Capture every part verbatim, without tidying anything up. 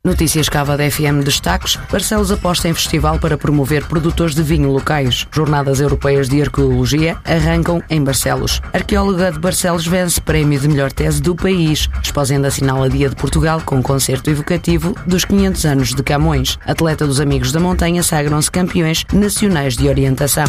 Notícias Cava da F M destaques. Barcelos aposta em festival para promover produtores de vinho locais. Jornadas Europeias de Arqueologia arrancam em Barcelos. Arqueóloga de Barcelos vence prémio de melhor tese do país. Exposenda assinala Dia de Portugal com concerto evocativo dos quinhentos anos de Camões. Atleta dos Amigos da Montanha sagram-se campeões nacionais de orientação.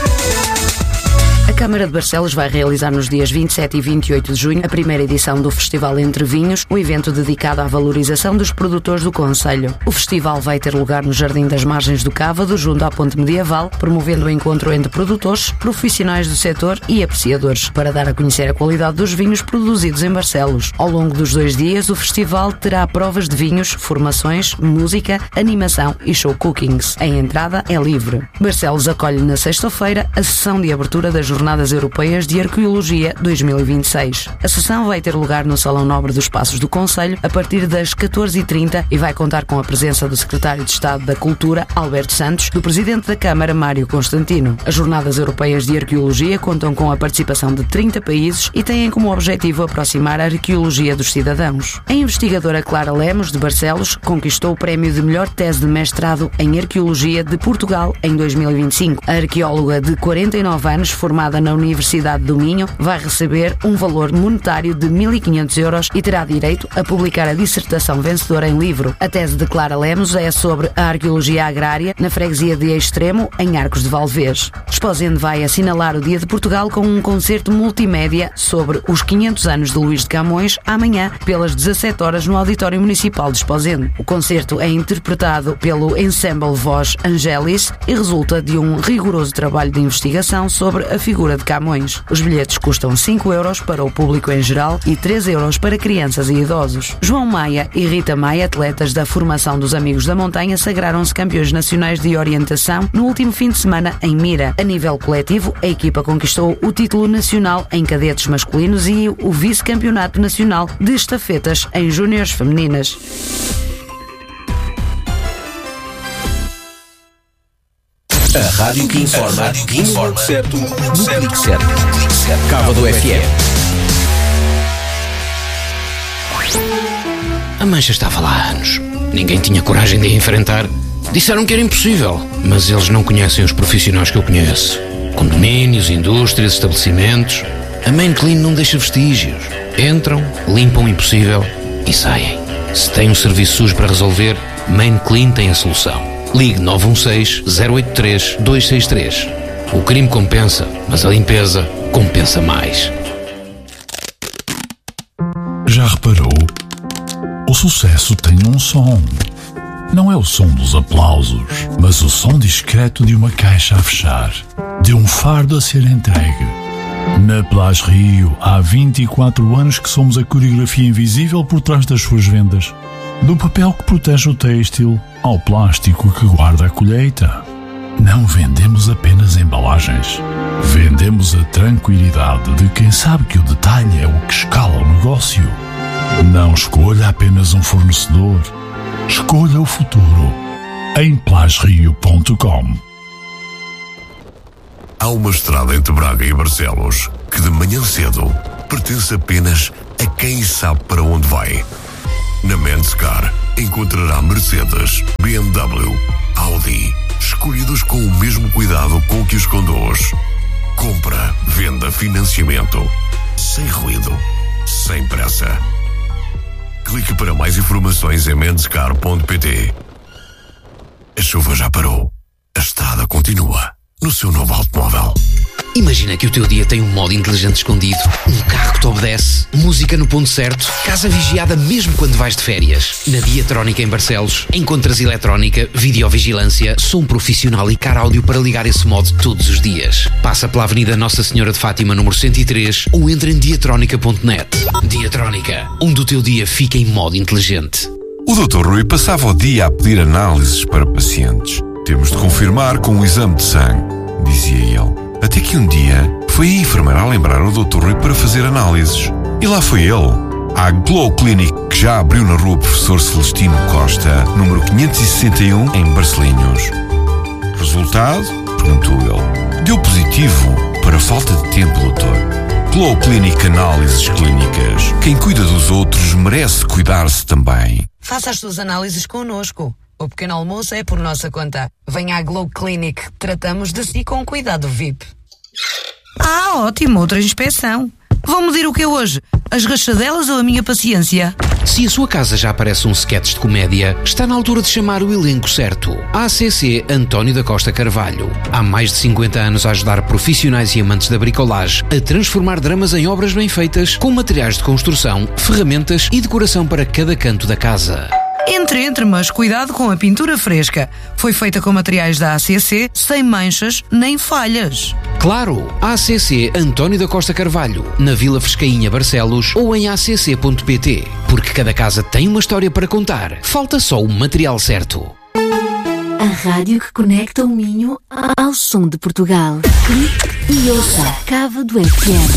A Câmara de Barcelos vai realizar nos dias vinte e sete e vinte e oito de junho a primeira edição do Festival Entre Vinhos, um evento dedicado à valorização dos produtores do concelho. O festival vai ter lugar no Jardim das Margens do Cávado, junto à Ponte Medieval, promovendo o encontro entre produtores, profissionais do setor e apreciadores, para dar a conhecer a qualidade dos vinhos produzidos em Barcelos. Ao longo dos dois dias, o festival terá provas de vinhos, formações, música, animação e show cookings. A entrada é livre. Barcelos acolhe na sexta-feira a sessão de abertura das Jornadas Europeias de Arqueologia dois mil e vinte e seis. A sessão vai ter lugar no Salão Nobre dos Passos do Concelho a partir das catorze e trinta e vai contar com a presença do Secretário de Estado da Cultura, Alberto Santos, do Presidente da Câmara, Mário Constantino. As Jornadas Europeias de Arqueologia contam com a participação de trinta países e têm como objetivo aproximar a arqueologia dos cidadãos. A investigadora Clara Lemos, de Barcelos, conquistou o prémio de melhor tese de mestrado em Arqueologia de Portugal em dois mil e vinte e cinco. A arqueóloga de quarenta e nove anos, formada na Universidade do Minho, vai receber um valor monetário de mil e quinhentos euros e terá direito a publicar a dissertação vencedora em livro. A tese de Clara Lemos é sobre a arqueologia agrária na freguesia de Extremo, em Arcos de Valdevez. Esposende vai assinalar o Dia de Portugal com um concerto multimédia sobre os quinhentos anos de Luís de Camões, amanhã, pelas dezassete horas, no Auditório Municipal de Esposende. O concerto é interpretado pelo Ensemble Voz Angelis e resulta de um rigoroso trabalho de investigação sobre a figura de Camões. Os bilhetes custam cinco euros para o público em geral e três euros para crianças e idosos. João Maia e Rita Maia, atletas da formação dos Amigos da Montanha, sagraram-se campeões nacionais de orientação no último fim de semana em Mira. A nível coletivo, a equipa conquistou o título nacional em cadetes masculinos e o vice-campeonato nacional de estafetas em júniores femininas. A rádio que informa, a rádio que informa, certo, no clique certo, Cava do F M. A mancha estava lá há anos. Ninguém tinha coragem de a enfrentar. Disseram que era impossível, mas eles não conhecem os profissionais que eu conheço. Condomínios, indústrias, estabelecimentos. A Main Clean não deixa vestígios. Entram, limpam o impossível e saem. Se tem um serviço sujo para resolver, Main Clean tem a solução. Ligue nove um seis, zero oito três, dois seis três. O crime compensa, mas a limpeza compensa mais. Já reparou? O sucesso tem um som. Não é o som dos aplausos, mas o som discreto de uma caixa a fechar, de um fardo a ser entregue. Na Plage Rio, há vinte e quatro anos que somos a coreografia invisível por trás das suas vendas. Do papel que protege o têxtil ao plástico que guarda a colheita. Não vendemos apenas embalagens. Vendemos a tranquilidade de quem sabe que o detalhe é o que escala o negócio. Não escolha apenas um fornecedor. Escolha o futuro em plage rio ponto com. Há uma estrada entre Braga e Barcelos que de manhã cedo pertence apenas a quem sabe para onde vai. Na Menscar encontrará Mercedes, B M W, Audi, escolhidos com o mesmo cuidado com que os conduz. Compra, venda, financiamento, sem ruído, sem pressa. Clique para mais informações em menscar ponto pt. A chuva já parou. A estrada continua no seu novo automóvel. Imagina que o teu dia tem um modo inteligente escondido, um carro que te obedece, música no ponto certo, casa vigiada mesmo quando vais de férias. Na Diatrónica em Barcelos, encontras eletrónica, videovigilância, som profissional e car áudio para ligar esse modo todos os dias. Passa pela Avenida Nossa Senhora de Fátima, número cento e três, ou entra em diatrónica ponto net. Diatrónica, onde o teu dia fica em modo inteligente. O doutor Rui passava o dia a pedir análises para pacientes. Temos de confirmar com um exame de sangue, dizia ele. Até que um dia foi a enfermeira a lembrar o doutor Rui para fazer análises. E lá foi ele, à Glow Clinic, que já abriu na rua Professor Celestino Costa, número quinhentos e sessenta e um, em Barcelinhos. Resultado? Perguntou ele. Deu positivo para falta de tempo, doutor. Glow Clinic Análises Clínicas. Quem cuida dos outros merece cuidar-se também. Faça as suas análises connosco. O pequeno almoço é por nossa conta. Venha à Glow Clinic. Tratamos de si com cuidado V I P. Ah, ótimo. Outra inspeção. Vão medir o que é hoje? As rachadelas ou a minha paciência? Se a sua casa já parece um sketch de comédia, está na altura de chamar o elenco certo. A C C António da Costa Carvalho. Há mais de cinquenta anos a ajudar profissionais e amantes da bricolagem a transformar dramas em obras bem feitas, com materiais de construção, ferramentas e decoração para cada canto da casa. Entre, entre, mas cuidado com a pintura fresca. Foi feita com materiais da A C C, sem manchas nem falhas. Claro, A C C António da Costa Carvalho, na Vila Frescainha, Barcelos, ou em a c c ponto p t. Porque cada casa tem uma história para contar. Falta só o material certo. A rádio que conecta o Minho ao som de Portugal. Clique e ouça Cávado F M.